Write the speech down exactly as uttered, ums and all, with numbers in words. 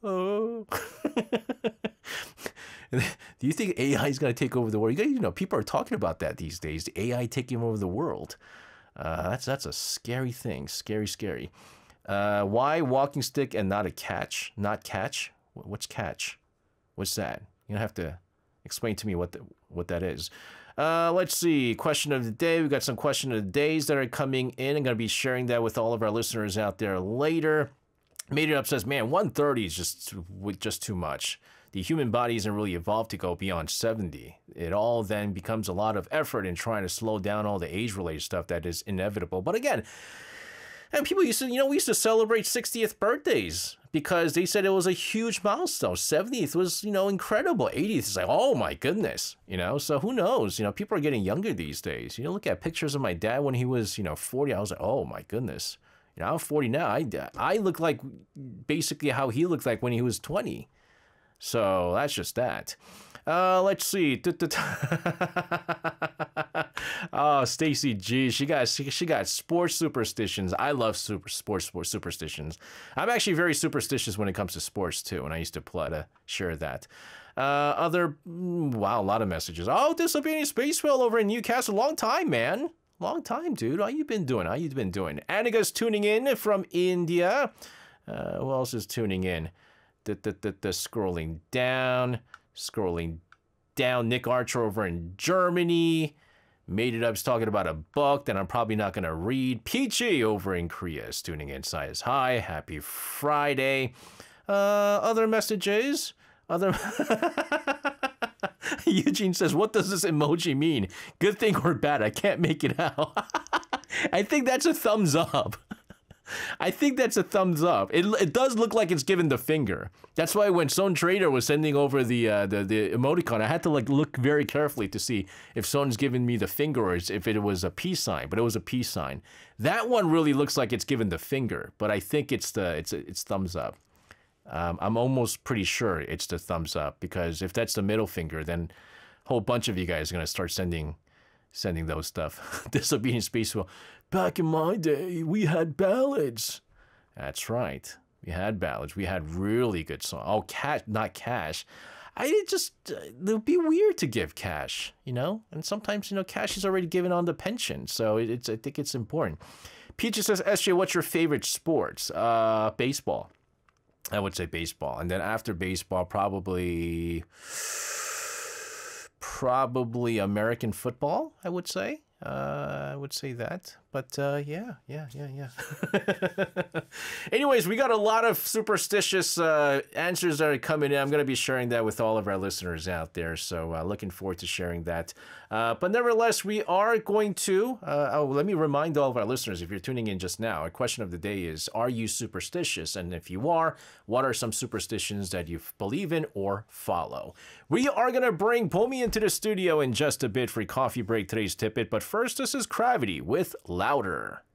oh. Do you think A I is going to take over the world? You, you know, people are talking about that these days. A I taking over the world. Uh, that's that's a scary thing. Scary, scary. Uh, why walking stick and not a catch? Not catch? What's catch? What's that? You don't have to explain to me what the, what that is. Uh, let's see. Question of the day. We've got some question of the days that are coming in. I'm going to be sharing that with all of our listeners out there later. Made It Up says, man, one thirty is just, just too much. The human body isn't really evolved to go beyond seventy. It all then becomes a lot of effort in trying to slow down all the age-related stuff that is inevitable. But again, and people used to, you know, we used to celebrate sixtieth birthdays because they said it was a huge milestone. seventieth was, you know, incredible. eightieth is like, oh my goodness, you know. So who knows? You know, people are getting younger these days. You know, look at pictures of my dad when he was, you know, forty. I was like, oh my goodness. You know, I'm forty now. I, I look like basically how he looked like when he was twenty. So that's just that. Uh, let's see. Oh, Stacy G, she got she, she got sports superstitions. I love super sports sports superstitions. I'm actually very superstitious when it comes to sports too, and I used to play to share that. Uh, other wow, a lot of messages. Oh, Disobedient Space Whale over in Newcastle. Long time, man. Long time, dude. How you been doing? How you been doing? Aniga's tuning in from India. Uh, who else is tuning in? The, the, the, the scrolling down, scrolling down. Nick Archer over in Germany. Made It Up's talking about a book that I'm probably not going to read. Peachy over in Korea is tuning in. Size hi. Happy Friday. Uh, other messages. Other. Eugene says, what does this emoji mean? Good thing or bad? I can't make it out. I think that's a thumbs up. I think that's a thumbs up. It, it does look like it's given the finger. That's why when Son Trader was sending over the, uh, the the emoticon, I had to like look very carefully to see if Son's giving me the finger or if it was a peace sign. But it was a peace sign. That one really looks like it's given the finger, but I think it's the it's it's thumbs up. Um, I'm almost pretty sure it's the thumbs up because if that's the middle finger, then a whole bunch of you guys are gonna start sending. Sending those stuff. Disobedient Space Whale. Back in my day, we had ballads. That's right. We had ballads. We had really good songs. Oh, cash, not cash. I it just, uh, it would be weird to give cash, you know? And sometimes, you know, cash is already given on the pension. So it, it's, I think it's important. Peaches says, S J, what's your favorite sports? Uh, baseball. I would say baseball. And then after baseball, probably... Probably American football, I would say. Uh, I would say that. But uh, yeah, yeah, yeah, yeah. Anyways, we got a lot of superstitious uh, answers that are coming in. I'm going to be sharing that with all of our listeners out there. So uh, looking forward to sharing that. Uh, but nevertheless, we are going to, uh, oh, let me remind all of our listeners, if you're tuning in just now, our question of the day is, are you superstitious? And if you are, what are some superstitions that you believe in or follow? We are going to bring Pomi into the studio in just a bit for a coffee break, today's Tippet. But first, this is Gravity with Louder.